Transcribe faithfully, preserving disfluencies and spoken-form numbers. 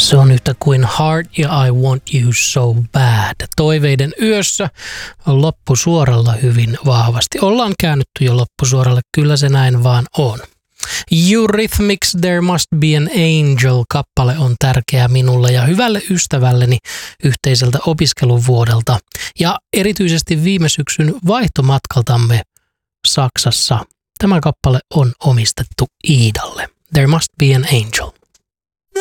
Se on yhtä kuin Heart ja I Want You So Bad. Toiveiden yössä loppusuoralla hyvin vahvasti. Ollaan käännytty jo loppusuoralle, kyllä se näin vaan on. Eurythmics There Must Be an Angel-kappale on tärkeä minulle ja hyvälle ystävälleni yhteiseltä opiskeluvuodelta ja erityisesti viime syksyn vaihtomatkaltamme Saksassa. Tämä kappale on omistettu Iidalle. There Must Be an Angel.